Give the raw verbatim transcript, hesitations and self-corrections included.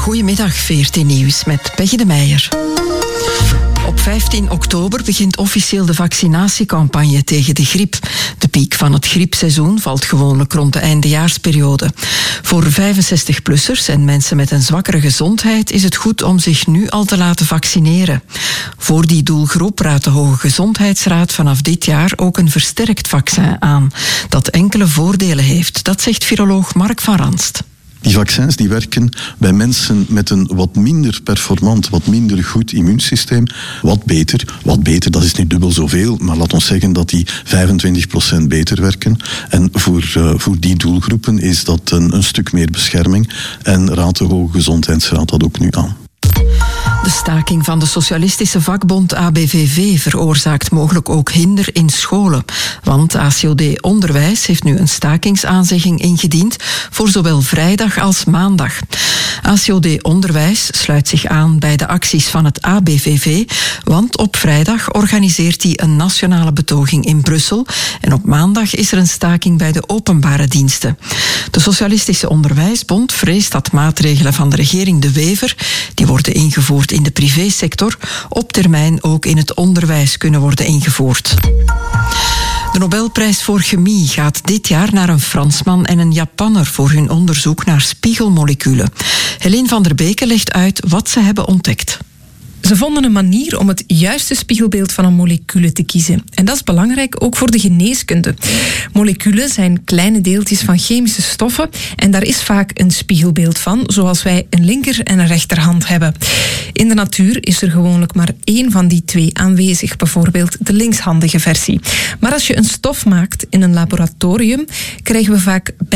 Goedemiddag, V R T Nieuws met Peggy de Meijer. Op vijftien oktober begint officieel de vaccinatiecampagne tegen de griep. De piek van het griepseizoen valt gewoonlijk rond de eindejaarsperiode. Voor vijfenzestig-plussers en mensen met een zwakkere gezondheid is het goed om zich nu al te laten vaccineren. Voor die doelgroep raadt de Hoge Gezondheidsraad vanaf dit jaar ook een versterkt vaccin aan, dat enkele voordelen heeft. Dat zegt viroloog Mark van Ranst. Die vaccins die werken bij mensen met een wat minder performant, wat minder goed immuunsysteem. Wat beter, wat beter, dat is niet dubbel zoveel, maar laat ons zeggen dat die vijfentwintig procent beter werken. En voor, uh, voor die doelgroepen is dat een, een stuk meer bescherming. En raadt de Hoge Gezondheidsraad dat ook nu aan. De staking van de socialistische vakbond A B V V veroorzaakt mogelijk ook hinder in scholen. Want A C O D Onderwijs heeft nu een stakingsaanzegging ingediend voor zowel vrijdag als maandag. A C O D Onderwijs sluit zich aan bij de acties van het A B V V, want op vrijdag organiseert hij een nationale betoging in Brussel en op maandag is er een staking bij de openbare diensten. De Socialistische Onderwijsbond vreest dat maatregelen van de regering De Wever, die worden ingevoerd in de privésector, op termijn ook in het onderwijs kunnen worden ingevoerd. De Nobelprijs voor chemie gaat dit jaar naar een Fransman en een Japanner voor hun onderzoek naar spiegelmoleculen. Helene van der Beke legt uit wat ze hebben ontdekt. Ze vonden een manier om het juiste spiegelbeeld van een molecule te kiezen. En dat is belangrijk ook voor de geneeskunde. Moleculen zijn kleine deeltjes van chemische stoffen en daar is vaak een spiegelbeeld van, zoals wij een linker- en een rechterhand hebben. In de natuur is er gewoonlijk maar één van die twee aanwezig, bijvoorbeeld de linkshandige versie. Maar als je een stof maakt in een laboratorium, krijgen we vaak